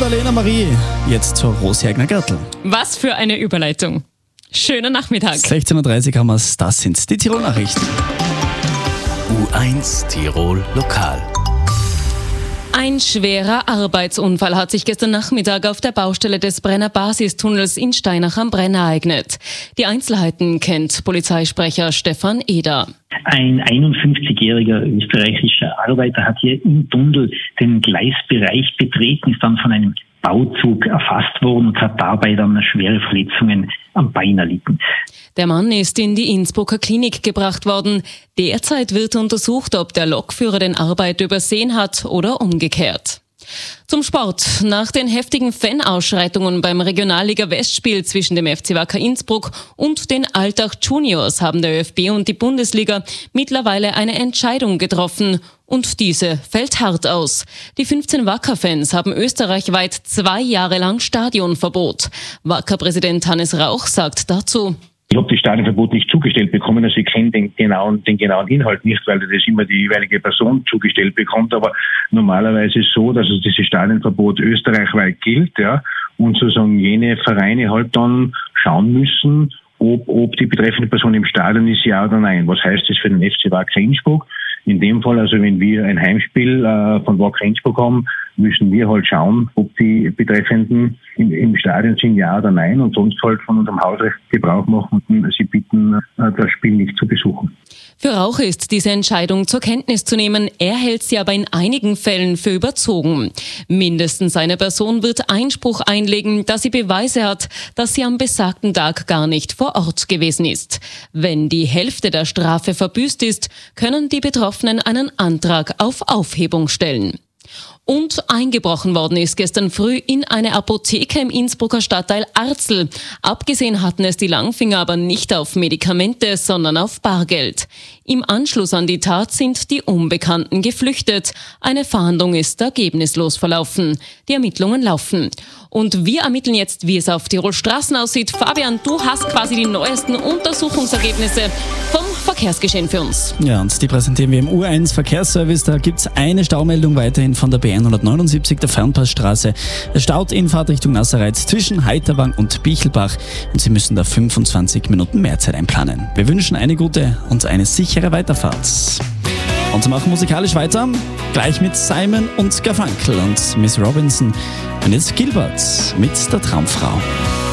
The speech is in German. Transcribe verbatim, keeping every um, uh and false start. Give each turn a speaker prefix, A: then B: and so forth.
A: der Lena Marie. Jetzt zur Rosi-Eigner-Gärtl.
B: Was für eine Überleitung. Schöner Nachmittag.
A: sechzehn Uhr dreißig haben wir es. Das sind die Tirol-Nachrichten.
C: U eins Tirol Lokal.
B: Ein schwerer Arbeitsunfall hat sich gestern Nachmittag auf der Baustelle des Brenner Basistunnels in Steinach am Brenn ereignet. Die Einzelheiten kennt Polizeisprecher Stefan Eder.
D: Ein einundfünfzigjähriger österreichischer Arbeiter hat hier im Tunnel den Gleisbereich betreten, ist dann von einem Bauzug erfasst worden und hat dabei dann schwere Verletzungen am Bein erlitten.
B: Der Mann ist in die Innsbrucker Klinik gebracht worden. Derzeit wird untersucht, ob der Lokführer den Arbeiter übersehen hat oder umgekehrt. Zum Sport. Nach den heftigen Fan-Ausschreitungen beim Regionalliga-Westspiel zwischen dem F C Wacker Innsbruck und den Altach Juniors haben der ÖFB und die Bundesliga mittlerweile eine Entscheidung getroffen. Und diese fällt hart aus. Die fünfzehn Wacker-Fans haben österreichweit zwei Jahre lang Stadionverbot. Wacker-Präsident Hannes Rauch sagt dazu:
E: Ich habe das Stadionverbot nicht zugestellt bekommen, also ich kenne den genauen, den genauen Inhalt nicht, weil das immer die jeweilige Person zugestellt bekommt, aber normalerweise ist es so, dass also dieses Stadionverbot österreichweit gilt, ja, und sozusagen jene Vereine halt dann schauen müssen, ob, ob die betreffende Person im Stadion ist, ja oder nein. Was heißt das für den F C Wacker Innsbruck? In dem Fall, also wenn wir ein Heimspiel äh, von Wacker Innsbruck haben, müssen wir halt schauen, ob die Betreffenden im, im Stadion sind, ja oder nein, und sonst halt von unserem Hausrecht Gebrauch machen und sie bitten, äh, das Spiel nicht zu besuchen.
B: Für Rauch ist diese Entscheidung zur Kenntnis zu nehmen. Er hält sie aber in einigen Fällen für überzogen. Mindestens eine Person wird Einspruch einlegen, dass sie Beweise hat, dass sie am besagten Tag gar nicht vor Ort gewesen ist. Wenn die Hälfte der Strafe verbüßt ist, können die Betroffenen einen Antrag auf Aufhebung stellen. Und eingebrochen worden ist gestern früh in eine Apotheke im Innsbrucker Stadtteil Arzl. Abgesehen hatten es die Langfinger aber nicht auf Medikamente, sondern auf Bargeld. Im Anschluss an die Tat sind die Unbekannten geflüchtet. Eine Fahndung ist ergebnislos verlaufen. Die Ermittlungen laufen. Und wir ermitteln jetzt, wie es auf Tirol Straßen aussieht. Fabian, du hast quasi die neuesten Untersuchungsergebnisse vom Verkehrsgeschehen für uns.
A: Ja, und die präsentieren wir im U eins Verkehrsservice. Da gibt es eine Staumeldung weiterhin von der B hundertneunundsiebzig, der Fernpassstraße. Es staut in Fahrtrichtung Nassereiz zwischen Heiterwang und Bichelbach und Sie müssen da fünfundzwanzig Minuten mehr Zeit einplanen. Wir wünschen eine gute und eine sichere Weiterfahrt. Und wir machen musikalisch weiter, gleich mit Simon und Garfunkel und Miss Robinson und jetzt Gilbert mit der Traumfrau.